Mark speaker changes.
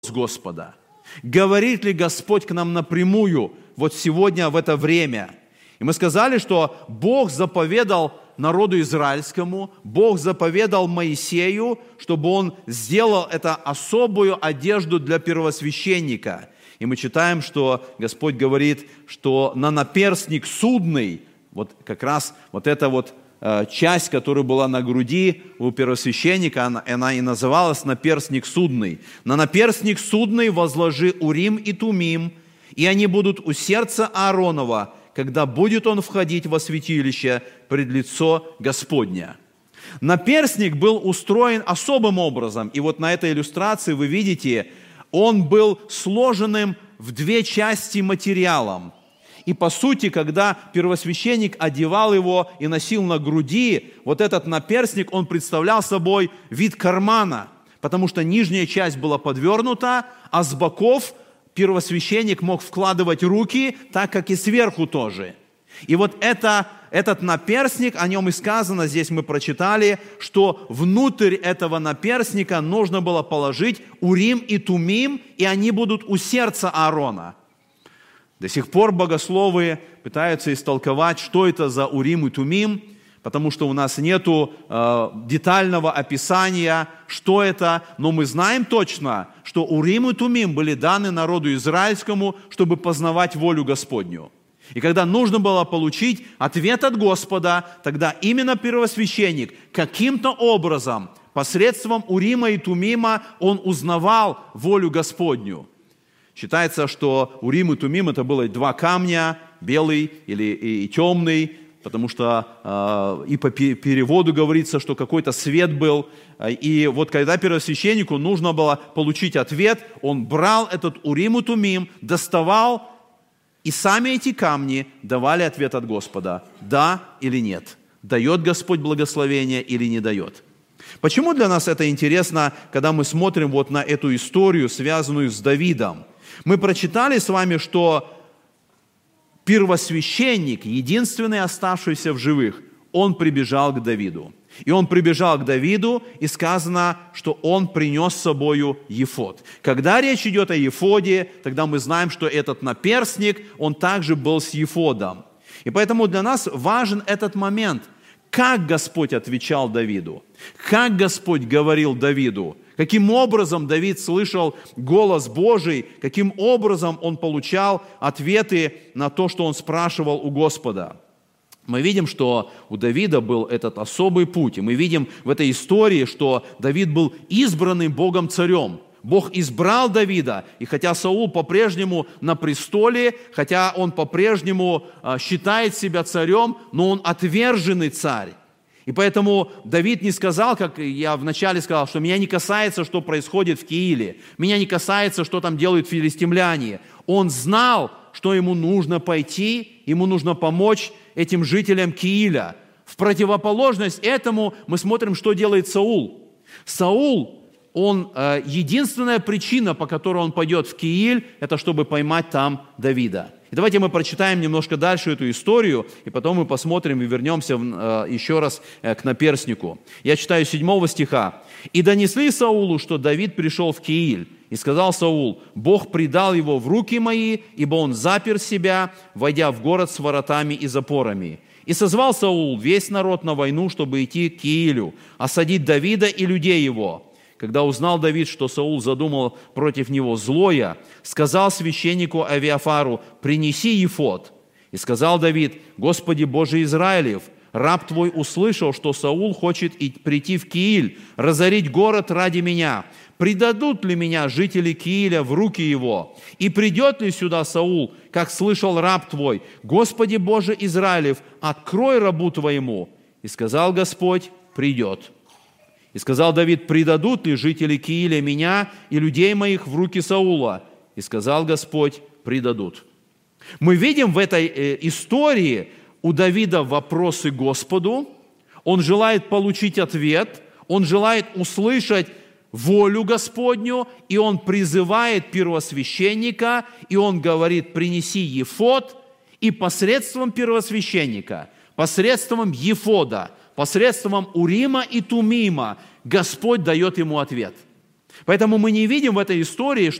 Speaker 1: Господа? Говорит ли Господь к нам напрямую вот сегодня, в это время? И мы сказали, что Бог заповедал народу израильскому, Бог заповедал Моисею, чтобы он сделал это особую одежду для первосвященника. И мы читаем, что Господь говорит, что на наперстник судный, вот как раз вот эта вот часть, которая была на груди у первосвященника, она и называлась наперстник судный. На наперстник судный возложи Урим и Тумим, и они будут у сердца Ааронова, когда будет он входить во святилище пред лицо Господня. Наперстник был устроен особым образом, и вот на этой иллюстрации вы видите, он был сложенным в две части материалом. И по сути, когда первосвященник одевал его и носил на груди, вот этот наперстник, он представлял собой вид кармана, потому что нижняя часть была подвернута, а с боков первосвященник мог вкладывать руки, так как и сверху тоже. И вот этот наперстник, о нем и сказано, здесь мы прочитали, что внутрь этого наперстника нужно было положить Урим и Тумим, и они будут у сердца Аарона. До сих пор богословы пытаются истолковать, что это за Урим и Тумим, потому что у нас нет детального описания, что это, но мы знаем точно, что Урим и Тумим были даны народу израильскому, чтобы познавать волю Господню. И когда нужно было получить ответ от Господа, тогда именно первосвященник каким-то образом, посредством Урима и Тумима, он узнавал волю Господню. Считается, что Урим и Тумим это было два камня, белый и темный, потому что и по переводу говорится, что какой-то свет был. И вот когда первосвященнику нужно было получить ответ, он брал этот Урим и Тумим, доставал, и сами эти камни давали ответ от Господа, да или нет, дает Господь благословение или не дает. Почему для нас это интересно, когда мы смотрим вот на эту историю, связанную с Давидом? Мы прочитали с вами, что первосвященник, единственный оставшийся в живых, он прибежал к Давиду. И он прибежал к Давиду, и сказано, что он принес с собою ефод. Когда речь идет о ефоде, тогда мы знаем, что этот наперстник, он также был с ефодом. И поэтому для нас важен этот момент. Как Господь отвечал Давиду? Как Господь говорил Давиду? Каким образом Давид слышал голос Божий? Каким образом он получал ответы на то, что он спрашивал у Господа? Мы видим, что у Давида был этот особый путь. И мы видим в этой истории, что Давид был избранным Богом царем. Бог избрал Давида, и хотя Саул по-прежнему на престоле, хотя он по-прежнему считает себя царем, но он отверженный царь. И поэтому Давид не сказал, как я вначале сказал, что меня не касается, что происходит в Кииле, меня не касается, что там делают филистимляне. Он знал, что ему нужно пойти, ему нужно помочь этим жителям Кииля. В противоположность этому мы смотрим, что делает Саул. Саул, единственная причина, по которой он пойдет в Кииль, это чтобы поймать там Давида. И давайте мы прочитаем немножко дальше эту историю, и потом мы посмотрим и вернемся еще раз к наперстнику. Я читаю 7 стиха. «И донесли Саулу, что Давид пришел в Кииль. И сказал Саул: Бог предал его в руки мои, ибо он запер себя, войдя в город с воротами и запорами. И созвал Саул весь народ на войну, чтобы идти к Киилю, осадить Давида и людей его. Когда узнал Давид, что Саул задумал против него злое, сказал священнику Авиафару: принеси ефод. И сказал Давид: Господи Боже Израилев, раб твой услышал, что Саул хочет прийти в Кииль, разорить город ради меня. Предадут ли меня жители Кииля в руки его? И придет ли сюда Саул, как слышал раб твой? Господи Боже Израилев, открой рабу твоему. И сказал Господь: придет. И сказал Давид: предадут ли жители Кииля меня и людей моих в руки Саула? И сказал Господь: предадут. Мы видим в этой истории у Давида вопросы Господу, он желает получить ответ, он желает услышать волю Господню, и он призывает первосвященника, и он говорит: принеси ефод, и посредством первосвященника, посредством ефода, посредством Урима и Тумима Господь дает ему ответ. Поэтому мы не видим в этой истории,